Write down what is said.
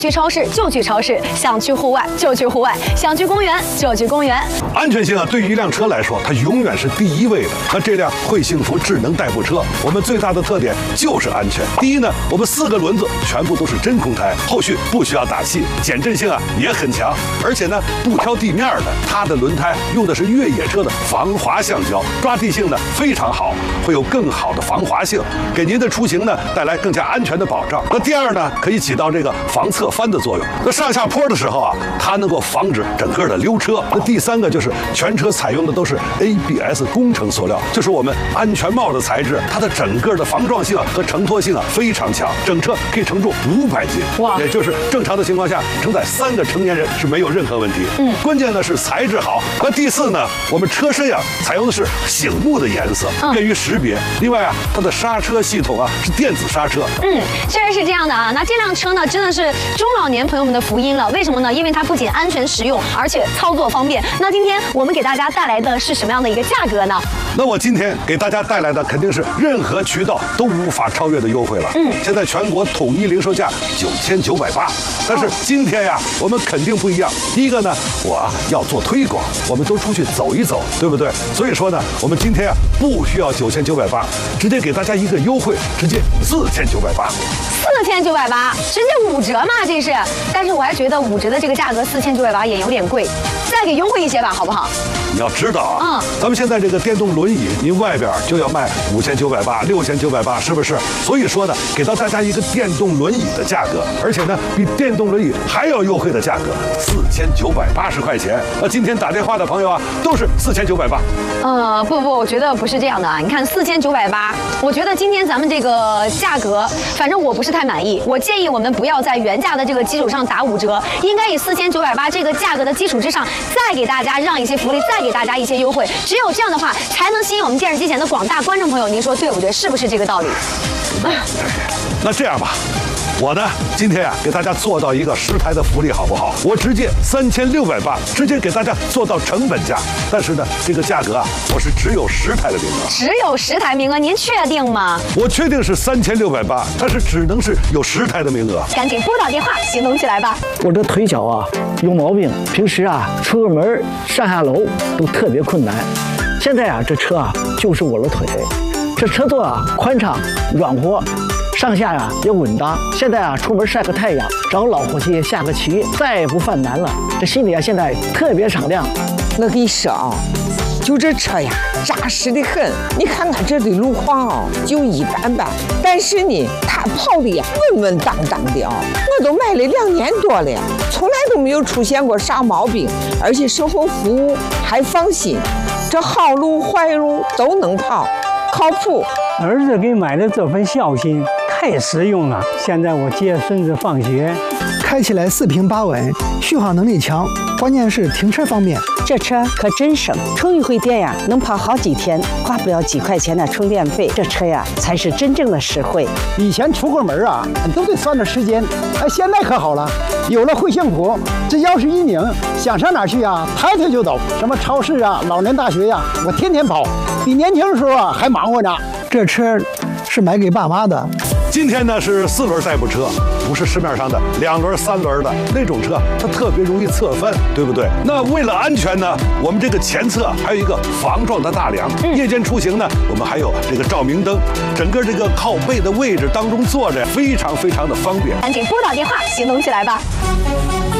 去超市就去超市，想去户外就去户外，想去公园就去公园。 安全性啊，对于一辆车来说，它永远是第一位的。那这辆汇幸福智能代步车，我们最大的特点就是安全。第一呢，我们4个轮子全部都是真空胎，后续不需要打气，减震性啊也很强。而且呢，不挑地面的，它的轮胎用的是越野车的防滑橡胶，抓地性呢非常好，会有更好的防滑性，给您的出行呢带来更加安全的保障。那第二呢，可以起到这个防侧翻的作用。那上下坡的时候啊，它能够防止整个的溜车。那第3个就是全车采用的都是 ABS 工程塑料，就是我们安全帽的材质，它的整个的防撞性和承托性啊非常强，整车可以承重500斤，哇，也就是正常的情况下承载3个成年人是没有任何问题。关键呢是材质好。那第4呢，我们车身啊采用的是醒目的颜色，便于识别。另外啊，它的刹车系统啊是电子刹车。 确实是这样的啊。那这辆车呢，真的是中老年朋友们的福音了。为什么呢？因为它不仅安全实用，而且操作方便。那今天我们给大家带来的是什么样的一个价格呢？ 那我今天给大家带来的肯定是任何渠道都无法超越的优惠了。现在全国统一零售价9980，但是今天呀，我们肯定不一样。第一个呢，我要做推广，我们都出去走一走，对不对？所以说呢，我们今天呀不需要9980，直接给大家一个优惠，直接4980。 4980，直接5折嘛，这是。但是我还觉得5折的这个价格4980也有点贵，再给优惠一些吧，好不好？ 你要知道啊，咱们现在这个电动轮椅，您外边就要卖5980、6980，是不是？所以说呢，给到大家一个电动轮椅的价格，而且呢，比电动轮椅还要优惠的价格，4980块钱。那今天打电话的朋友啊，都是4980。 不，我觉得不是这样的啊。你看4980，我觉得今天咱们这个价格，反正我不是太满意。我建议我们不要在原价的这个基础上打5折，应该以4980这个价格的基础之上，再给大家让一些福利，再给大家一些优惠。只有这样的话，才能吸引我们电视机前的广大观众朋友。您说对不对？是不是这个道理？ 那这样吧，我呢今天啊给大家做到一个10台的福利，好不好？我直接3680，直接给大家做到成本价。但是呢，这个价格啊，我是只有10台的名额。 只有10台名额，您确定吗？ 我确定是3680，但是只能是有10台的名额。 赶紧拨打电话，行动起来吧！ 我这腿脚啊有毛病，平时啊出个门上下楼都特别困难。现在啊这车啊就是我的腿，这车座啊宽敞软和，上下呀也稳当。现在啊出门晒个太阳，找老伙计下个棋，再也不犯难了。这心里啊现在特别敞亮。 我跟你说啊，就这车呀扎实的很。你看看这的路况啊就一般般，但是呢它跑的呀稳稳当当的啊。我都买了2年多了，从来都没有出现过啥毛病，而且售后服务还放心，这好路坏路都能跑，靠谱。 儿子给买的这份孝心太实用了。现在我接孙子放学， 开起来4平8稳，续航能力强，关键是停车方便。 这车可真省，充一回电呀能跑好几天，花不了几块钱的充电费。这车呀才是真正的实惠。 以前出个门啊都得算着时间，现在可好了，有了汇幸福，只要是一拧，想上哪去啊抬腿就走。什么超市啊、老年大学呀，我天天跑，比年轻的时候啊还忙活呢。这车是买给爸妈的。 今天呢是4轮代步车，不是市面上的2轮、3轮的那种车，它特别容易侧翻，对不对？那为了安全呢，我们这个前侧还有一个防撞的大梁。夜间出行呢，我们还有这个照明灯，整个这个靠背的位置当中坐着，非常非常的方便。 赶紧拨打电话，行动起来吧！